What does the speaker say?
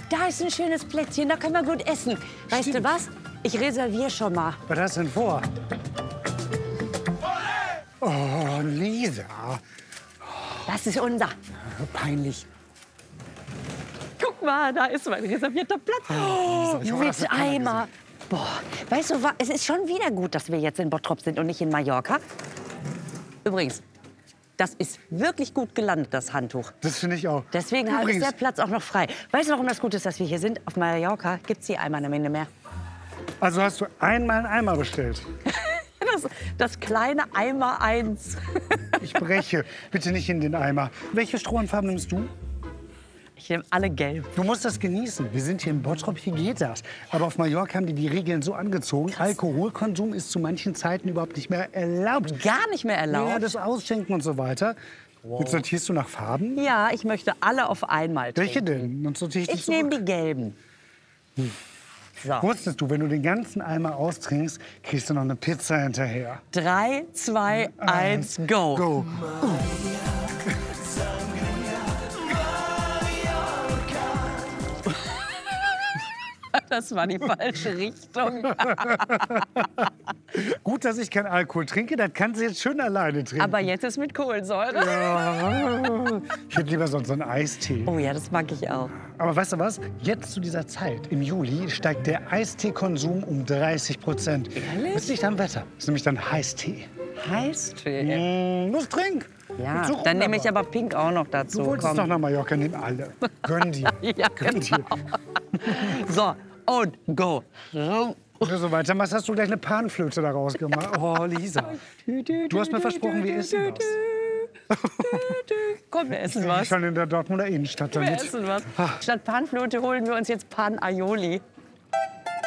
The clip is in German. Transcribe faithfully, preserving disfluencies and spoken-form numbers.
da ist ein schönes Plätzchen, da können wir gut essen. Weißt Stimmt. du was? Ich reserviere schon mal. Was hast du denn vor? Oh, Lisa. Das ist unser. Peinlich. Guck mal, da ist mein reservierter Platz. Lisa, ich hoffe, das Mit hat keiner Eimer. Boah, weißt du, wa- es ist schon wieder gut, dass wir jetzt in Bottrop sind und nicht in Mallorca. Übrigens, das ist wirklich gut gelandet, das Handtuch. Das finde ich auch. Deswegen ist Übrigens, der Platz auch noch frei. Weißt du, warum das gut ist, dass wir hier sind? Auf Mallorca gibt es die Eimer eine Menge mehr. also hast du einmal einen Eimer bestellt. Das, das kleine Eimer eins. Ich breche. Bitte nicht in den Eimer. Welche Strohhalmfarben nimmst du? Ich nehme alle gelb. Du musst das genießen. Wir sind hier in Bottrop, hier geht das. Aber auf Mallorca haben die die Regeln so angezogen. Alkoholkonsum ist zu manchen Zeiten überhaupt nicht mehr erlaubt. Gar nicht mehr erlaubt. Ja, das Ausschenken und so weiter. Jetzt sortierst du nach Farben? Ja, ich möchte alle auf einmal trinken. Welche denn? Dann sortiere ich die Ich nehme zurück. die gelben. So. Wusstest du, wenn du den ganzen Eimer austrinkst, kriegst du noch eine Pizza hinterher. Drei, zwei, eins, go. Go. Das war die falsche Richtung. Gut, dass ich keinen Alkohol trinke, dann kannst du jetzt schön alleine trinken. Aber jetzt ist mit Kohlensäure. Ja. Ich hätte lieber sonst so einen Eistee. Oh ja, das mag ich auch. Aber weißt du was? Jetzt zu dieser Zeit, im Juli, steigt der Eisteekonsum um dreißig Prozent. Ehrlich? Das liegt am Wetter. Das ist nämlich dann Heißtee. Heißtee. Mm, los, trink. Ja, So dann nehme ich wunderbar. aber Pink auch noch dazu. Du wolltest Komm. doch nach Mallorca, nimm alle. Gönn dir. Ja, Gönn dir. So, und go. Wenn du so weitermachst, hast du gleich eine Panflöte daraus gemacht. Oh, Lisa. Du hast mir versprochen, wir essen was. Komm, wir essen was. Schon in der Dortmunder Innenstadt. Wir Damit. essen was. Statt Panflöte holen wir uns jetzt Pan Aioli.